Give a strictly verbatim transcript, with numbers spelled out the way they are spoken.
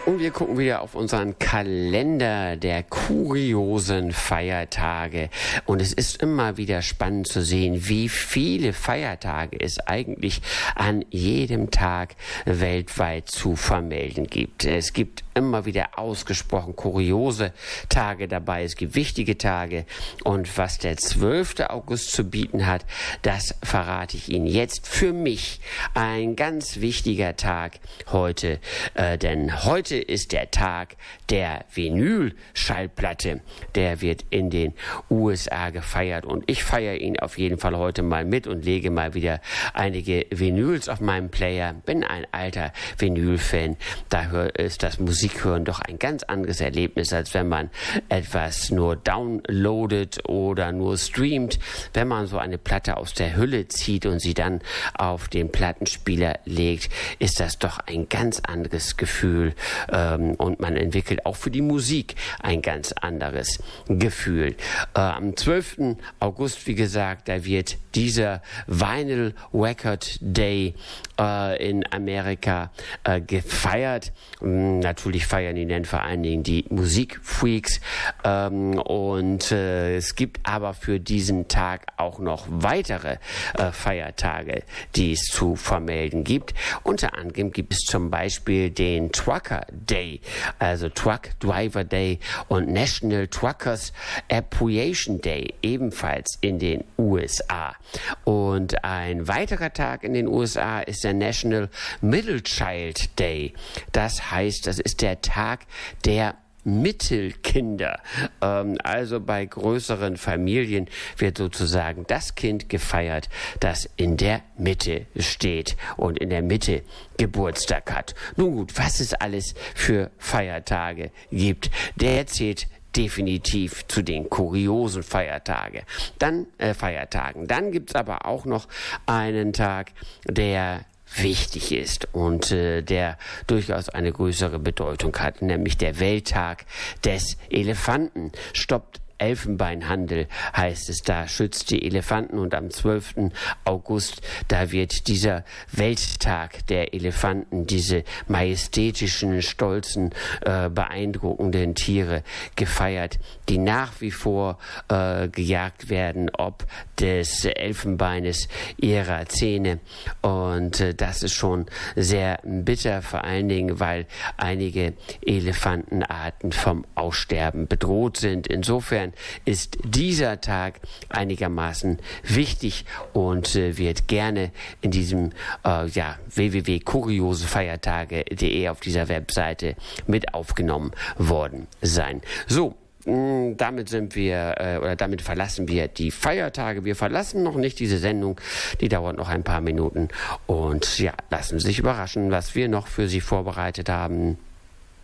Und wir gucken wieder auf unseren Kalender der kuriosen Feiertage. Und es ist immer wieder spannend zu sehen, wie viele Feiertage es eigentlich an jedem Tag weltweit zu vermelden gibt. Es gibt immer wieder ausgesprochen kuriose Tage dabei. Es gibt wichtige Tage. Und was der zwölfte August zu bieten hat, das verrate ich Ihnen jetzt. Für mich ein ganz wichtiger Tag heute, äh, denn heute ist der Tag der Vinyl-Schallplatte. Der wird in den U S A gefeiert und ich feiere ihn auf jeden Fall heute mal mit und lege mal wieder einige Vinyls auf meinem Player. Bin ein alter Vinyl-Fan. Da ist das Musikhören doch ein ganz anderes Erlebnis, als wenn man etwas nur downloadet oder nur streamt. Wenn man so eine Platte aus der Hülle zieht und sie dann auf den Plattenspieler legt, ist das doch ein ganz anderes Gefühl. Ähm, und man entwickelt auch für die Musik ein ganz anderes Gefühl. Äh, am zwölften August, wie gesagt, da wird dieser Vinyl Record Day äh, in Amerika äh, gefeiert. Ähm, natürlich feiern ihn dann vor allen Dingen die Musikfreaks. Ähm, und äh, es gibt aber für diesen Tag auch noch weitere äh, Feiertage, die es zu vermelden gibt. Unter anderem gibt es zum Beispiel den Trucker Day, also Truck Driver Day und National Truckers Appreciation Day, ebenfalls in den U S A. Und ein weiterer Tag in den U S A ist der National Middle Child Day. Das heißt, das ist der Tag der Mittelkinder. Ähm, also bei größeren Familien wird sozusagen das Kind gefeiert, das in der Mitte steht und in der Mitte Geburtstag hat. Nun gut, was es alles für Feiertage gibt, der zählt definitiv zu den kuriosen Feiertage. Dann, äh, Feiertagen. Dann gibt's aber auch noch einen Tag, der wichtig ist und äh, der durchaus eine größere Bedeutung hat, nämlich der Welttag des Elefanten. Stoppt Elfenbeinhandel heißt es da, schützt die Elefanten, und am zwölften August, da wird dieser Welttag der Elefanten, diese majestätischen, stolzen, äh, beeindruckenden Tiere gefeiert, die nach wie vor äh, gejagt werden, ob des Elfenbeines ihrer Zähne, und äh, das ist schon sehr bitter, vor allen Dingen, weil einige Elefantenarten vom Aussterben bedroht sind. Insofern ist dieser Tag einigermaßen wichtig und äh, wird gerne in diesem äh, ja, w w w punkt kuriosefeiertage punkt de auf dieser Webseite mit aufgenommen worden sein. So, damit sind wir, äh, oder damit verlassen wir die Feiertage. Wir verlassen noch nicht diese Sendung, die dauert noch ein paar Minuten, und ja, lassen Sie sich überraschen, was wir noch für Sie vorbereitet haben.